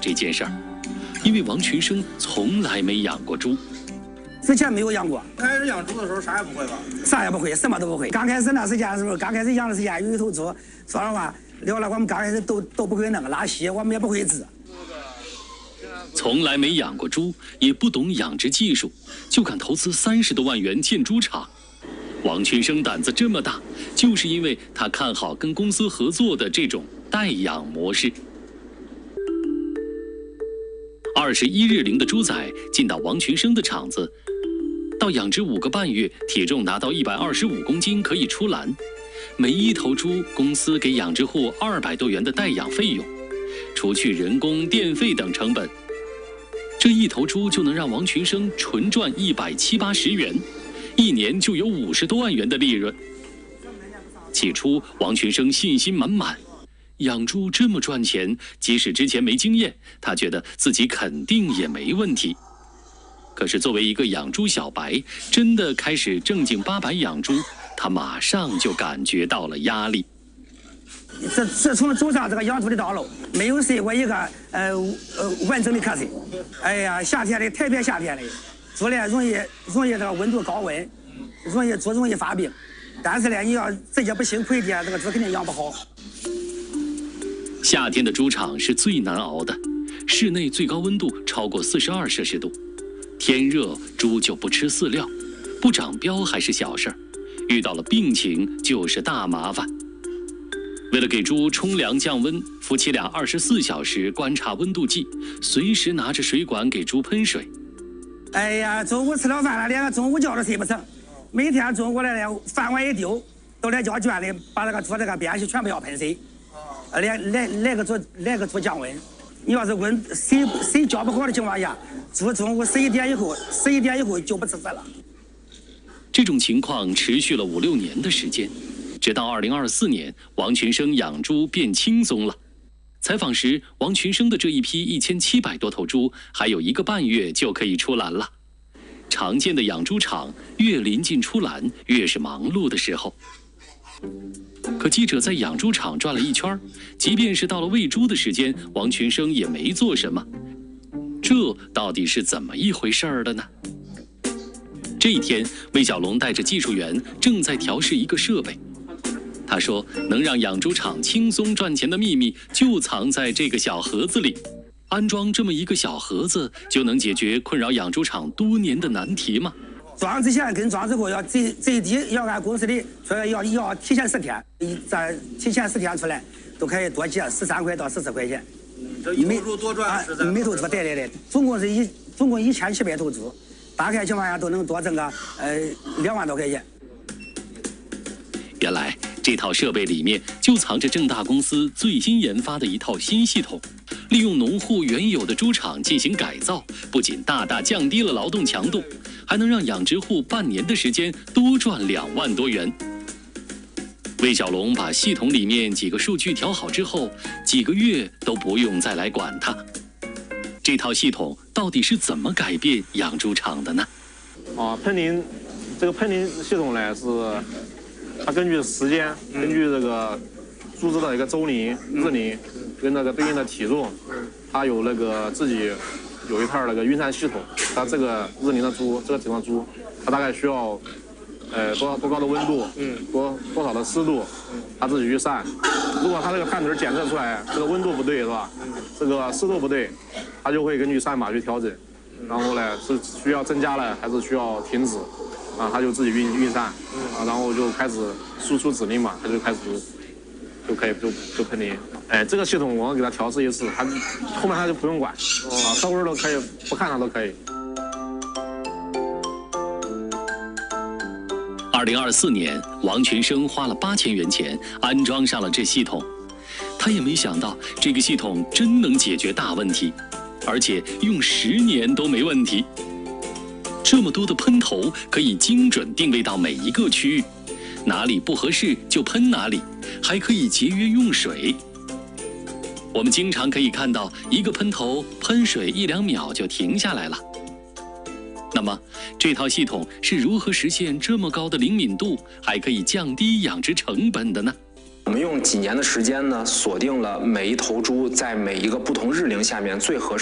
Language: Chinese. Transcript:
这件事儿，因为王群生从来没养过猪。 之前没有养过。 刚开始养猪的时候啥也不会吧？ 啥也不会，什么都不会。刚开始那时间的时候，刚开始养的时间有一头猪，说实话，聊了我们刚开始都不会弄拉稀，我们也不会治。 从来没养过猪，也不懂养殖技术，就敢投资30多万元建猪场。王群生胆子这么大，就是因为他看好跟公司合作的这种代养模式。21日龄的猪仔进到王群生的厂子，到养殖5个半月，体重达到125公斤可以出栏。每一头猪，公司给养殖户200多元的代养费用，除去人工、电费等成本，这一头猪就能让王群生纯赚170、80元，一年就有50多万元的利润。起初，王群生信心满满。养猪这么赚钱，即使之前没经验，他觉得自己肯定也没问题。可是作为一个养猪小白，真的开始正经八百养猪，他马上就感觉到了压力。 自从走上这个养猪的道路，没有上过一个完整的课程。哎呀，夏天的特别夏天的，猪呢容易这个温度高温，猪容易发病。但是呢，你要自己不辛苦一点，这个猪肯定养不好。 夏天的猪场是最难熬的，室内最高温度超过42摄氏度。天热，猪就不吃饲料，不长膘还是小事儿，遇到了病情就是大麻烦。为了给猪冲凉降温，夫妻俩24小时观察温度计，随时拿着水管给猪喷水。 哎呀，中午吃了饭了，连个中午觉都睡不成。每天中午来了，饭碗一丢，都来叫圈里把这个猪这个边隙全部要喷水。来个猪降温，你要是水浇不好的情况下，猪中午11点以后就不吃饭了。 这种情况持续了5、6年的时间，直到2024年，王群生养猪变轻松了。采访时，王群生的这一批1700多头猪，还有1个半月就可以出栏了。常见的养猪场越临近出栏，越是忙碌的时候。可记者在养猪场转了一圈，即便是到了喂猪的时间，王群生也没做什么。这到底是怎么一回事儿的呢？这一天，魏小龙带着技术员正在调试一个设备。他说，能让养猪场轻松赚钱的秘密就藏在这个小盒子里。安装这么一个小盒子，就能解决困扰养猪场多年的难题吗？ 装之前跟装之后要最低要按公司的说要提前10天，提前10天出来都可以多结13块到14块钱。 这一头猪多赚13块。 每头猪对，总共1700头猪，大概情况下都能多挣个2万多块钱。 原来这套设备里面就藏着正大公司最新研发的一套新系统，利用农户原有的猪场进行改造，不仅大大降低了劳动强度，还能让养殖户半年的时间多赚2万多元。魏小龙把系统里面几个数据调好之后，几个月都不用再来管它。这套系统到底是怎么改变养猪场的呢？ 这个喷淋系统呢是它根据时间，根据这个猪只的一个周龄、日龄跟那个对应的体重，它有那个自己有一套那个运算系统。它这个日龄的猪，这个体重的猪，它大概需要多高的温度，多少的湿度，它自己去算。如果它这个判词检测出来这个温度不对是吧？这个湿度不对，它就会根据算法去调整。然后呢是需要增加了还是需要停止？它就自己运算，然后就开始输出指令嘛，它就开始就可以就喷淋。这个系统我给它调试一次，它后面它就不用管，稍微都可以，不看它都可以。 2024年，王群生花了8000元钱安装上了这系统，他也没想到这个系统真能解决大问题，而且用10年都没问题。这么多的喷头可以精准定位到每一个区域，哪里不合适就喷哪里，还可以节约用水。我们经常可以看到一个喷头喷水1、2秒就停下来了。那么这套系统是如何实现这么高的灵敏度，还可以降低养殖成本的呢？ 我们用几年的时间呢，锁定了每一头猪在每一个不同日龄下面最合适。